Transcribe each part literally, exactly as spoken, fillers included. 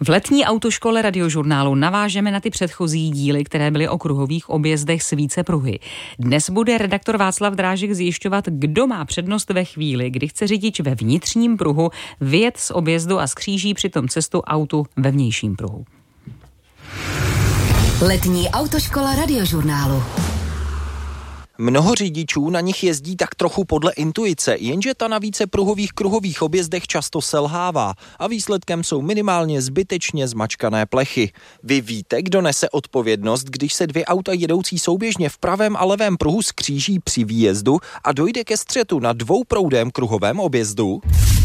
V letní autoškole Radiožurnálu navážeme na ty předchozí díly, které byly o kruhových objezdech s více pruhy. Dnes bude redaktor Václav Drážek zjišťovat, kdo má přednost ve chvíli, kdy chce řidič ve vnitřním pruhu vyjet z objezdu a skříží přitom cestu autu ve vnějším pruhu. Letní autoškola Radiožurnálu. Mnoho řidičů na nich jezdí tak trochu podle intuice, jenže ta na více pruhových kruhových objezdech často selhává a výsledkem jsou minimálně zbytečně zmačkané plechy. Vy víte, kdo nese odpovědnost, když se dvě auta jedoucí souběžně v pravém a levém pruhu skříží při výjezdu a dojde ke střetu na dvouproudém kruhovém objezdu?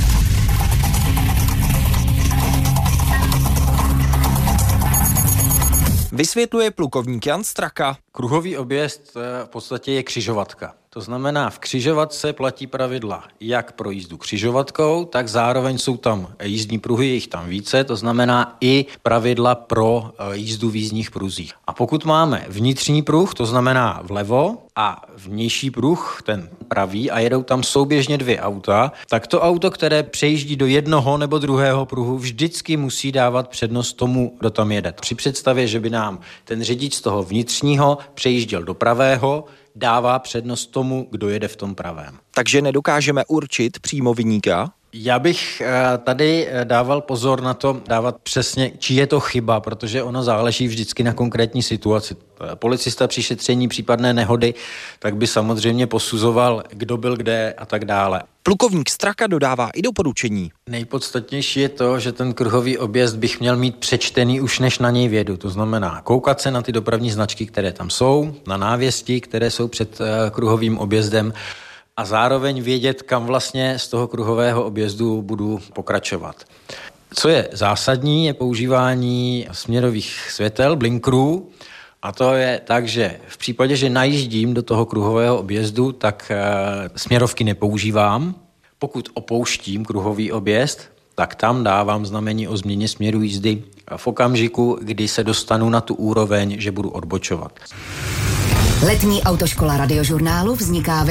Vysvětluje plukovník Jan Straka. Kruhový objezd v podstatě je křižovatka. To znamená, v křižovatce platí pravidla jak pro jízdu křižovatkou, tak zároveň jsou tam jízdní pruhy, je jich tam více, to znamená i pravidla pro jízdu v jízdních pruzích. A pokud máme vnitřní pruh, to znamená vlevo, a vnější pruh, ten pravý, a jedou tam souběžně dvě auta, tak to auto, které přejíždí do jednoho nebo druhého pruhu, vždycky musí dávat přednost tomu, kdo tam jede. Při představě, že by nám ten řidič z toho vnitřního přejížděl do pravého, dává přednost tomu, kdo jede v tom pravém. Takže nedokážeme určit přímo viníka? Já bych tady dával pozor na to, dávat přesně, či je to chyba, protože ono záleží vždycky na konkrétní situaci. Policista při šetření případné nehody, tak by samozřejmě posuzoval, kdo byl kde a tak dále. Plukovník Straka dodává i doporučení. Nejpodstatnější je to, že ten kruhový objezd bych měl mít přečtený už než na něj vjedu. To znamená koukat se na ty dopravní značky, které tam jsou, na návěsti, které jsou před kruhovým objezdem, a zároveň vědět, kam vlastně z toho kruhového objezdu budu pokračovat. Co je zásadní, je používání směrových světel, blinkerů, a to je tak, že v případě, že najíždím do toho kruhového objezdu, tak e, směrovky nepoužívám. Pokud opouštím kruhový objezd, tak tam dávám znamení o změně směru jízdy v okamžiku, kdy se dostanu na tu úroveň, že budu odbočovat. Letní autoškola Radiožurnálu vzniká